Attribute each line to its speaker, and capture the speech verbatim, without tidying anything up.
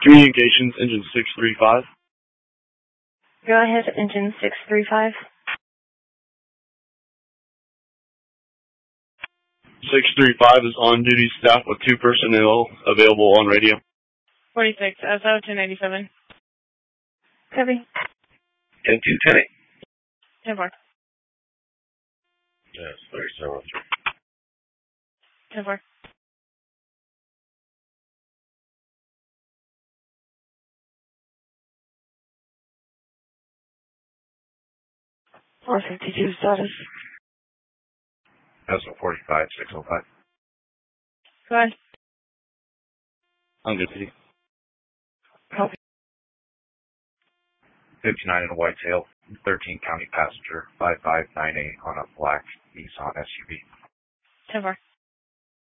Speaker 1: Communications, engine six three five.
Speaker 2: Go ahead, engine six three five.
Speaker 1: six three five is on duty staff with two personnel available on radio.
Speaker 3: forty-six, S O ten eighty-seven.
Speaker 2: Copy.
Speaker 4: ten two ten eight.
Speaker 3: ten four.
Speaker 4: Yes, thirty-seven.
Speaker 3: ten four.
Speaker 2: four fifty-two status.
Speaker 4: S O forty-five, six oh five.
Speaker 3: Go ahead.
Speaker 1: I'm good, P D.
Speaker 2: Copy.
Speaker 4: fifty-nine in a whitetail, thirteen county passenger, five five nine eight on a black Nissan S U V.
Speaker 3: ten four.